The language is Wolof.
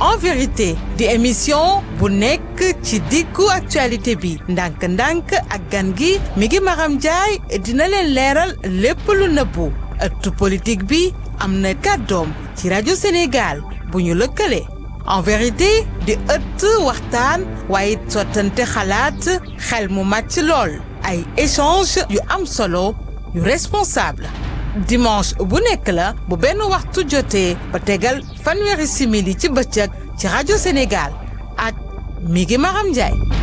en vérité di émission bu nekk ci diggu actualité bi ndànk-ndànk ak gan gi mi ngi Maram Ndiaye dina leen leeral lépp lu nëbbu ëttu politique bi am na kàddoom ci rajo Sénégal bu ñu lëkkale en vérité di ëtt waxtaan waaye sottante xalaat xel mu màcc lool ay échange yu am solo yu responsable dimanche bu nekk la bu benn waxtu jotee ba tegal fanweeri simili ci bëccëg ci rajo Sénégal ak mi ngi Maram Ndiaye